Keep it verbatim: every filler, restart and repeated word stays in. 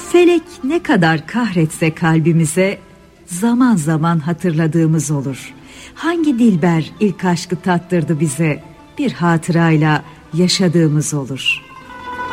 Felek ne kadar kahretse kalbimize, zaman zaman hatırladığımız olur. Hangi dilber ilk aşkı tattırdı bize, bir hatırayla yaşadığımız olur.